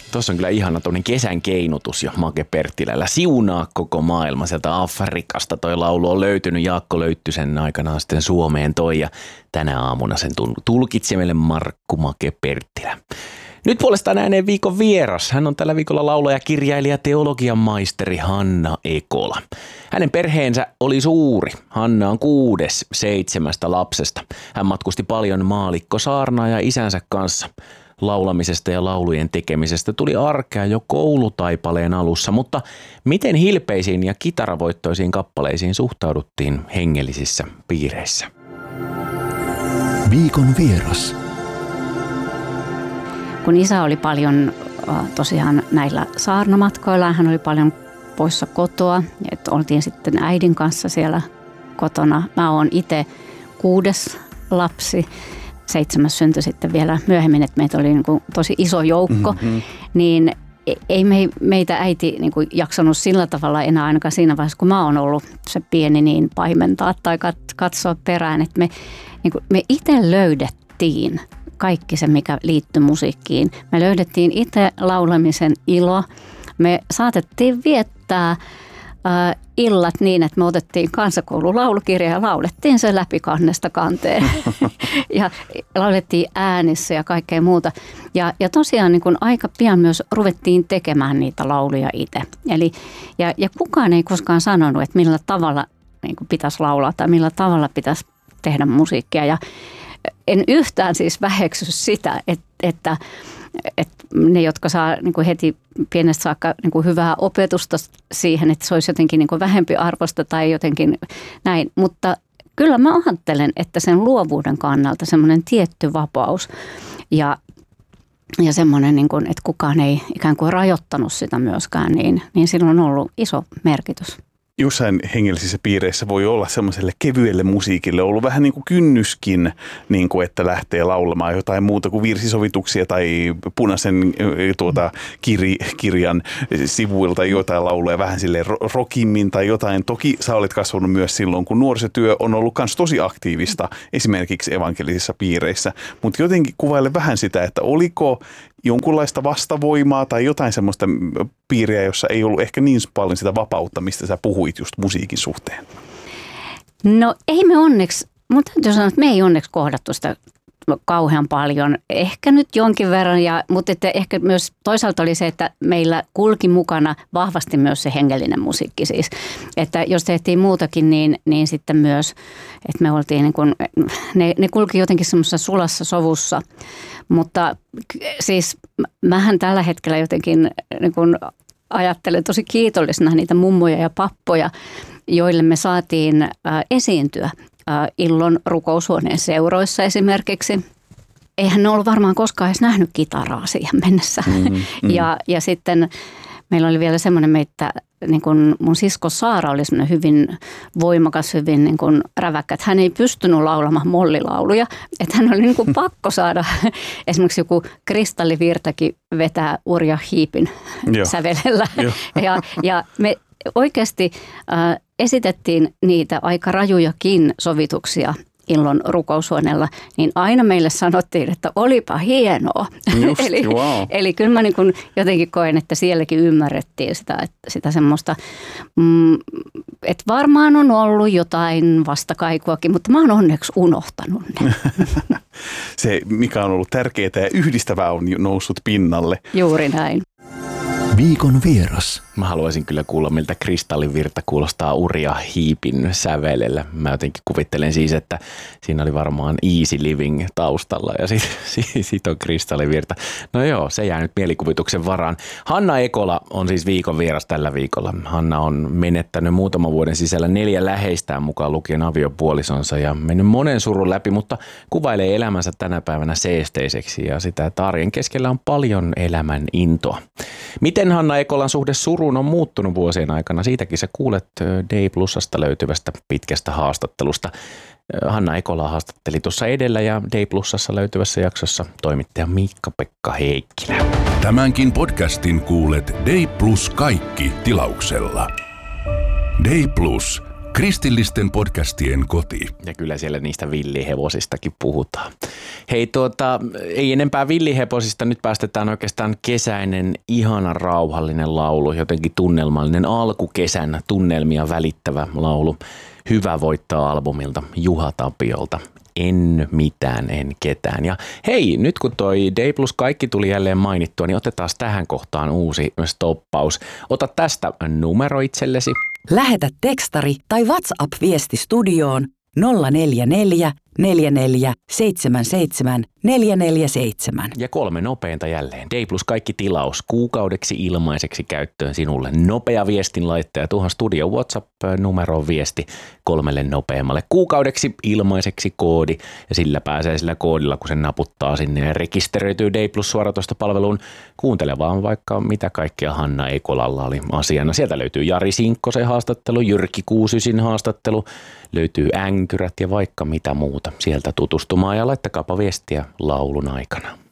Tuossa on kyllä ihana tuollainen kesän keinutus jo Make Perttilällä. Siunaa koko maailma sieltä Afrikasta. Toi laulu on löytynyt, Jaakko Löyttysen aikanaan sitten Suomeen toi ja tänä aamuna sen tulkitsi meille Markku Make Perttilä. Nyt puolestaan ääneen viikon vieras. Hän on tällä viikolla laulaja, kirjailija, teologian maisteri Hanna Ekola. Hänen perheensä oli suuri. Hanna on 6. 7 lapsesta. Hän matkusti paljon maallikkosaarnaa ja isänsä kanssa. Laulamisesta ja laulujen tekemisestä tuli arkea jo koulutaipaleen alussa, mutta miten hilpeisiin ja kitaravoittoisiin kappaleisiin suhtauduttiin hengellisissä piireissä? Viikon vieras. Kun isä oli paljon tosiaan näillä saarnamatkoilla, hän oli paljon poissa kotoa, että oltiin sitten äidin kanssa siellä kotona. Mä oon itse 6. lapsi, 7. syntyi sitten vielä myöhemmin, että meitä oli niin kuin tosi iso joukko, niin ei meitä äiti niin kuin jaksanut sillä tavalla enää ainakaan siinä vaiheessa, kun mä oon ollut se pieni, niin paimentaa tai katsoa perään, että me itse löydettiin kaikki se, mikä liittyi musiikkiin. Me löydettiin itse laulamisen ilo. Me saatettiin viettää illat niin, että me otettiin kansakoululaulukirja ja laulettiin se läpi kannesta kanteen. Ja laulettiin äänissä ja kaikkea muuta. Ja tosiaan niin kun aika pian myös ruvettiin tekemään niitä lauluja itse. Ja kukaan ei koskaan sanonut, että millä tavalla niin kun pitäisi laulaa tai millä tavalla pitäisi tehdä musiikkia. Ja en yhtään siis väheksy sitä, että ne, jotka saa niin kuin heti pienestä saakka niin kuin hyvää opetusta siihen, että se olisi jotenkin niin kuin vähempi arvosta tai jotenkin näin. Mutta kyllä mä ajattelen, että sen luovuuden kannalta semmoinen tietty vapaus ja semmoinen, niin kuin, että kukaan ei ikään kuin rajoittanut sitä myöskään, niin sillä on ollut iso merkitys. Jossain hengellisissä piireissä voi olla semmoiselle kevyelle musiikille ollut vähän niin kuin kynnyskin, niin kuin että lähtee laulamaan jotain muuta kuin virsisovituksia tai punaisen kirjan sivuilta jotain lauluja vähän silleen rockimmin tai jotain. Toki sä olet kasvanut myös silloin, kun nuorisotyö on ollut myös tosi aktiivista esimerkiksi evankelisissa piireissä, mutta jotenkin kuvaile vähän sitä, että oliko jonkunlaista vastavoimaa tai jotain semmoista piiriä, jossa ei ollut ehkä niin paljon sitä vapautta, mistä sä puhuit just musiikin suhteen? No ei me onneksi, mun täytyy sanoa, että me ei onneksi kohdattu sitä kauhean paljon. Ehkä nyt jonkin verran, mutta että ehkä myös toisaalta oli se, että meillä kulki mukana vahvasti myös se hengellinen musiikki siis. Että jos tehtiin muutakin, niin sitten myös, että me oltiin niin kuin, ne kulki jotenkin semmoisessa sulassa sovussa. Mutta siis mähän tällä hetkellä jotenkin niin kuin ajattelen tosi kiitollisena niitä mummoja ja pappoja, joille me saatiin esiintyä Illon rukoushuoneen seuroissa esimerkiksi. Eihän ne ollut varmaan koskaan edes nähnyt kitaraa siihen mennessä. Ja sitten meillä oli vielä semmoinen meitä, niin kuin mun sisko Saara oli semmoinen hyvin voimakas, hyvin niin kuin räväkkä, että hän ei pystynyt laulamaan mollilauluja. Että hän oli niin kuin pakko saada esimerkiksi joku Kristallivirtakin vetää Urja Hiipin sävelellä. Ja me oikeasti esitettiin niitä aika rajujakin sovituksia Illon rukoushuoneella, niin aina meille sanottiin, että olipa hienoa. Just, wow. Eli kyllä mä niin kuin jotenkin koen, että sielläkin ymmärrettiin sitä semmoista, että varmaan on ollut jotain vastakaikuakin, mutta mä oon onneksi unohtanut ne. Se, mikä on ollut tärkeää ja yhdistävää, on noussut pinnalle. Juuri näin. Viikon vieras. Mä haluaisin kyllä kuulla, miltä Kristallivirta kuulostaa Urja Hiipin sävelellä. Mä jotenkin kuvittelen siis, että siinä oli varmaan Easy Living taustalla ja sit on Kristallivirta. No joo, se jää nyt mielikuvituksen varaan. Hanna Ekola on siis viikon vieras tällä viikolla. Hanna on menettänyt muutaman vuoden sisällä 4 läheistään mukaan lukien aviopuolisonsa ja mennyt monen surun läpi, mutta kuvailee elämänsä tänä päivänä seesteiseksi ja sitä, että arjen keskellä on paljon elämän intoa. Miten Hanna Ekolan suhde suruun on muuttunut vuosien aikana? Siitäkin sä kuulet Day Plusasta löytyvästä pitkästä haastattelusta. Hanna Ekola haastatteli tuossa edellä ja Day Plusassa löytyvässä jaksossa toimittaja Miikka-Pekka Heikkilä. Tämänkin podcastin kuulet Day Plus kaikki -tilauksella. Day Plus. Kristillisten podcastien koti. Ja kyllä siellä niistä villihevosistakin puhutaan. Hei ei enempää villihevosista, nyt päästetään oikeastaan kesäinen, ihana rauhallinen laulu, jotenkin tunnelmallinen alkukesän tunnelmia välittävä laulu. Hyvä voittaa albumilta Juha Tapiolta. En mitään, en ketään. Ja hei, nyt kun toi D plus kaikki tuli jälleen mainittua, niin otetaan tähän kohtaan uusi stoppaus. Ota tästä numero itsellesi. Lähetä tekstari tai WhatsApp-viesti studioon 044 44 77 447. Ja 3 nopeinta jälleen. D plus kaikki tilaus kuukaudeksi ilmaiseksi käyttöön sinulle. Nopea viestinlaittaja tuohon studio WhatsApp-numeroon viesti 3 nopeammalle kuukaudeksi ilmaiseksi koodi. Ja sillä pääsee sillä koodilla, kun sen naputtaa sinne ja rekisteröityy D plus suoratoistopalveluun kuuntelemaan vaikka mitä kaikkea Hanna Eikolalla oli asiana. Sieltä löytyy Jari Sinkkosen haastattelu, Jyrki Kuusysin haastattelu, löytyy Änkyrät ja vaikka mitä muuta. Sieltä tutustumaan ja laittakaapa viestiä laulun aikana.